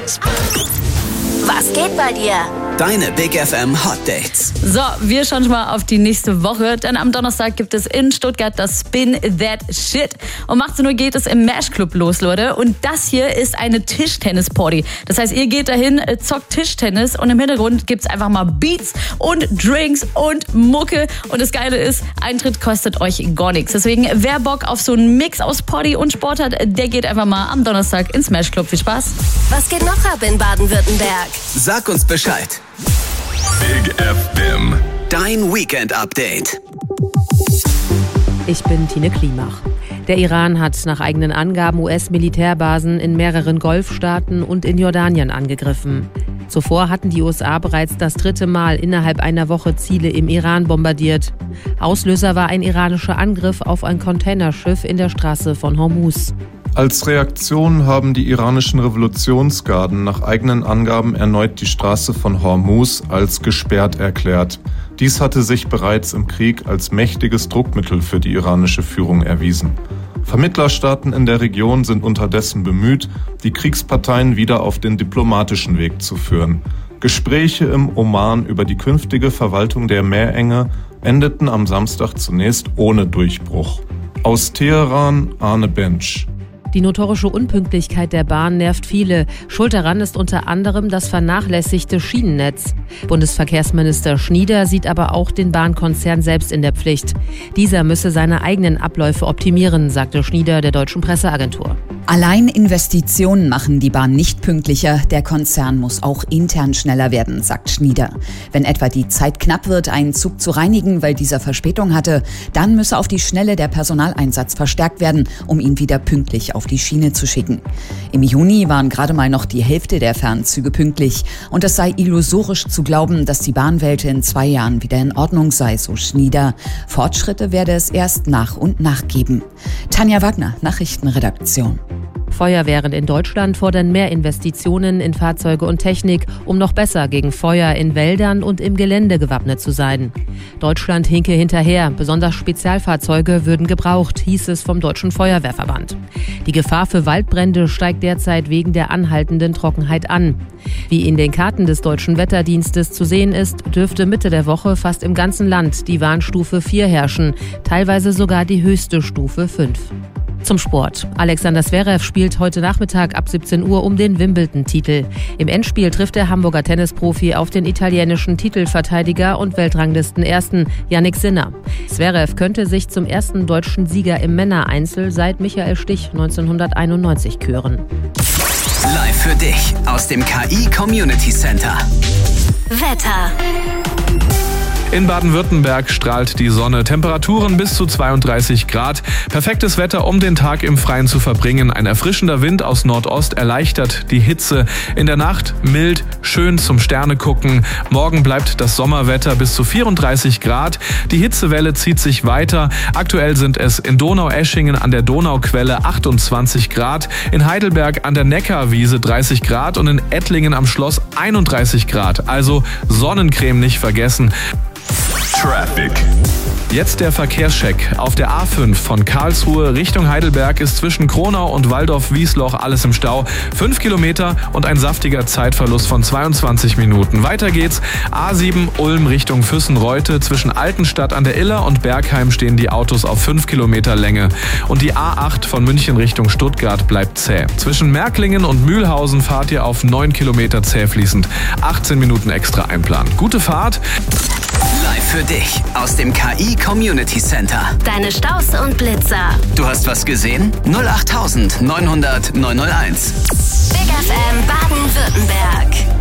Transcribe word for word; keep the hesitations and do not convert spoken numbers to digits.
Was geht bei dir? Deine Big F M Hot Dates. So, wir schauen schon mal auf die nächste Woche, denn am Donnerstag gibt es in Stuttgart das Spin That Shit. Um achtzehn Uhr geht es im Mesh Club los, Leute. Und das hier ist eine Tischtennis-Party. Das heißt, ihr geht dahin, zockt Tischtennis und im Hintergrund gibt's einfach mal Beats und Drinks und Mucke. Und das Geile ist, Eintritt kostet euch gar nichts. Deswegen, wer Bock auf so einen Mix aus Party und Sport hat, der geht einfach mal am Donnerstag ins Mesh Club. Viel Spaß. Was geht noch ab in Baden-Württemberg? Sag uns Bescheid. Big F M. Dein Weekend-Update. Ich bin Tine Klimach. Der Iran hat nach eigenen Angaben U S-Militärbasen in mehreren Golfstaaten und in Jordanien angegriffen. Zuvor hatten die U S A bereits das dritte Mal innerhalb einer Woche Ziele im Iran bombardiert. Auslöser war ein iranischer Angriff auf ein Containerschiff in der Straße von Hormuz. Als Reaktion haben die iranischen Revolutionsgarden nach eigenen Angaben erneut die Straße von Hormuz als gesperrt erklärt. Dies hatte sich bereits im Krieg als mächtiges Druckmittel für die iranische Führung erwiesen. Vermittlerstaaten in der Region sind unterdessen bemüht, die Kriegsparteien wieder auf den diplomatischen Weg zu führen. Gespräche im Oman über die künftige Verwaltung der Meerenge endeten am Samstag zunächst ohne Durchbruch. Aus Teheran, Arne Bench. Die notorische Unpünktlichkeit der Bahn nervt viele. Schuld daran ist unter anderem das vernachlässigte Schienennetz. Bundesverkehrsminister Schnieder sieht aber auch den Bahnkonzern selbst in der Pflicht. Dieser müsse seine eigenen Abläufe optimieren, sagte Schnieder der Deutschen Presseagentur. Allein Investitionen machen die Bahn nicht pünktlicher. Der Konzern muss auch intern schneller werden, sagt Schnieder. Wenn etwa die Zeit knapp wird, einen Zug zu reinigen, weil dieser Verspätung hatte, dann müsse auf die Schnelle der Personaleinsatz verstärkt werden, um ihn wieder pünktlich auf die Schiene zu schicken. Im Juni waren gerade mal noch die Hälfte der Fernzüge pünktlich. Und es sei illusorisch zu glauben, dass die Bahnwelt in zwei Jahren wieder in Ordnung sei, so Schnieder. Fortschritte werde es erst nach und nach geben. Tanja Wagner, Nachrichtenredaktion. Feuerwehren in Deutschland fordern mehr Investitionen in Fahrzeuge und Technik, um noch besser gegen Feuer in Wäldern und im Gelände gewappnet zu sein. Deutschland hinke hinterher, besonders Spezialfahrzeuge würden gebraucht, hieß es vom Deutschen Feuerwehrverband. Die Gefahr für Waldbrände steigt derzeit wegen der anhaltenden Trockenheit an. Wie in den Karten des Deutschen Wetterdienstes zu sehen ist, dürfte Mitte der Woche fast im ganzen Land die Warnstufe vier herrschen, teilweise sogar die höchste Stufe fünf. Zum Sport. Alexander Zverev spielt heute Nachmittag ab siebzehn Uhr um den Wimbledon-Titel. Im Endspiel trifft der Hamburger Tennisprofi auf den italienischen Titelverteidiger und Weltranglistenersten Jannik Sinner. Zverev könnte sich zum ersten deutschen Sieger im Männereinzel seit Michael Stich neunzehnhunderteinundneunzig küren. Live für dich aus dem K I Community Center. Wetter. In Baden-Württemberg strahlt die Sonne. Temperaturen bis zu zweiunddreißig Grad. Perfektes Wetter, um den Tag im Freien zu verbringen. Ein erfrischender Wind aus Nordost erleichtert die Hitze. In der Nacht mild, schön zum Sterne gucken. Morgen bleibt das Sommerwetter bis zu vierunddreißig Grad. Die Hitzewelle zieht sich weiter. Aktuell sind es in Donaueschingen an der Donauquelle achtundzwanzig Grad, in Heidelberg an der Neckarwiese dreißig Grad und in Ettlingen am Schloss einunddreißig Grad. Also Sonnencreme nicht vergessen. Traffic. Jetzt der Verkehrscheck. Auf der A fünf von Karlsruhe Richtung Heidelberg ist zwischen Kronau und Waldorf-Wiesloch alles im Stau. Fünf Kilometer und ein saftiger Zeitverlust von zweiundzwanzig Minuten. Weiter geht's. A sieben Ulm Richtung Füssen-Reute. Zwischen Altenstadt an der Iller und Bergheim stehen die Autos auf fünf Kilometer Länge. Und die A acht von München Richtung Stuttgart bleibt zäh. Zwischen Märklingen und Mühlhausen fahrt ihr auf neun Kilometer zäh fließend. achtzehn Minuten extra einplanen. Gute Fahrt. Live für dich aus dem K I Community Center. Deine Staus und Blitzer. Du hast was gesehen? null acht neunhundert neunhundert neunhunderteins. Big F M Baden-Württemberg.